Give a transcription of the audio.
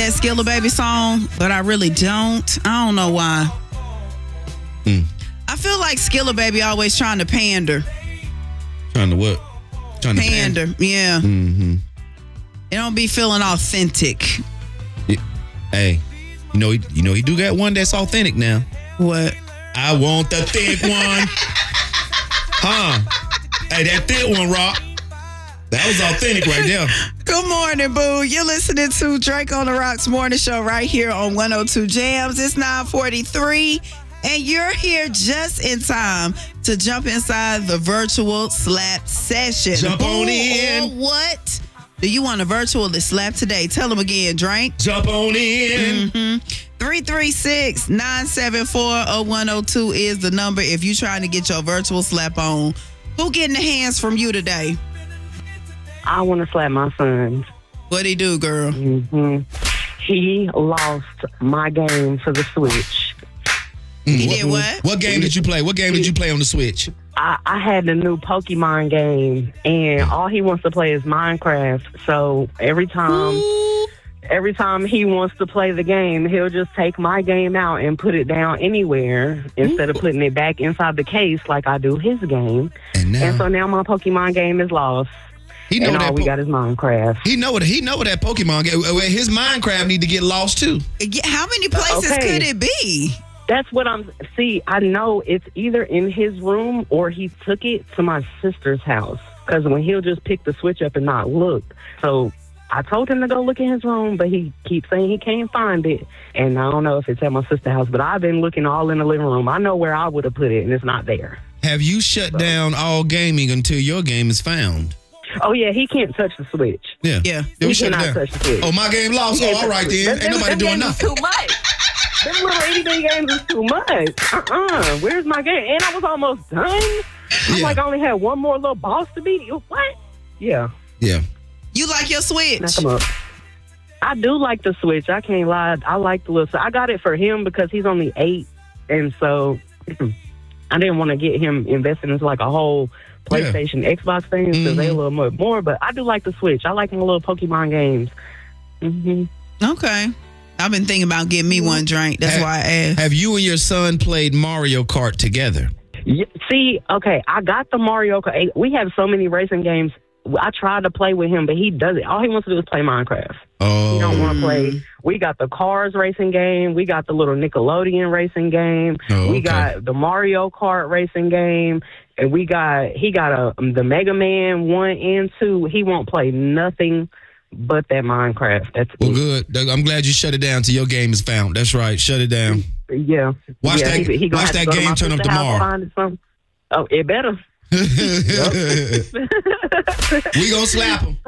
that Skilla Baby song, but I really don't. I don't know why. I feel like Skilla Baby always trying to pander. Trying to what? Trying to pander. Yeah. Mm-hmm. It don't be feeling authentic. Yeah. Hey, you know he do got one that's authentic now. What? I want the thick one. Huh? Hey, that thick one, Rock. That was authentic right there. Good morning, boo. You're listening to Drake on the Rocks Morning Show right here on 102 Jams. It's 9:43, and you're here just in time to jump inside the virtual slap session. Jump on in. What? Do you want a virtual slap today? Tell them again, Drake. Jump on in. 336-974-0102 is the number if you're trying to get your virtual slap on. Who getting the hands from you today? I want to slap my son. What'd he do, girl? He lost my game for the Switch. He did what? What game did you play? What game did you play on the Switch? I had the new Pokemon game, and all he wants to play is Minecraft. So every time he wants to play the game, he'll just take my game out and put it down anywhere instead of putting it back inside the case like I do his game. And so now my Pokemon game is lost. He know and that all we got is Minecraft. He know that Pokemon game. His Minecraft need to get lost too. How many places could it be? That's what I know it's either in his room or he took it to my sister's house. Because when he'll just pick the Switch up and not look. So I told him to go look in his room, but he keeps saying he can't find it. And I don't know if it's at my sister's house, but I've been looking all in the living room. I know where I would have put it, and it's not there. Have you shut down all gaming until your game is found? Oh, yeah, he can't touch the Switch. Yeah. He cannot touch the Switch. Oh, my game lost? Oh, all right then. Ain't nobody doing nothing. Too much. Them little itty-bitty games is too much. Where's my game? And I was almost done. I only had one more little boss to beat. What? Yeah. Yeah. You like your Switch? Now, come up. I do like the Switch. I can't lie. I like the little. I got it for him because he's only 8, and so I didn't want to get him invested into like a whole PlayStation, Xbox thing because they a little more. But I do like the Switch. I like my little Pokemon games. Okay. I've been thinking about getting me one, Drink. That's why I asked. Have you and your son played Mario Kart together? Yeah, see, okay, I got the Mario Kart. We have so many racing games. I tried to play with him, but he doesn't. All he wants to do is play Minecraft. Oh. He don't want to play. We got the Cars racing game. We got the little Nickelodeon racing game. We got the Mario Kart racing game. And he got the Mega Man 1 and 2. He won't play nothing but that Minecraft. That's good. I'm glad you shut it down till your game is found. That's right. Shut it down. Yeah. Watch that game turn up tomorrow. Oh, it better. We gonna slap him.